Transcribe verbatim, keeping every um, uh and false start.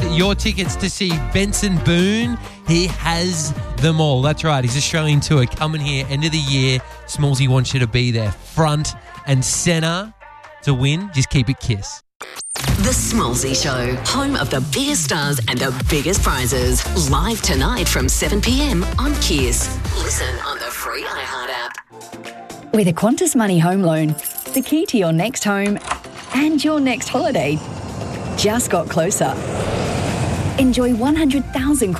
your tickets to see Benson Boone. He has them all. That's right. His Australian tour coming here end of the year. Smallsy wants you to be there front and centre to win. Just keep it Kiss. The Smallsy Show, home of the biggest stars and the biggest prizes. Live tonight from seven p.m. on Kiss. Listen on the free iHeart app. With a Qantas Money home loan, the key to your next home and your next holiday just got closer. Enjoy one hundred thousand